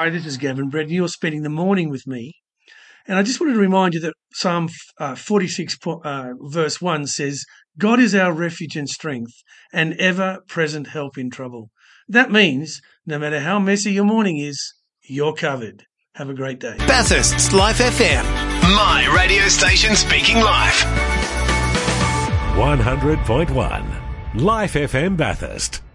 Hi, this is Gavin Brett, and you're spending the morning with me. And I just wanted to remind you that Psalm 46, verse 1 says, God is our refuge and strength, and ever-present help in trouble. That means no matter how messy your morning is, you're covered. Have a great day. Bathurst's Life FM. My radio station speaking live. 100.1 Life FM Bathurst.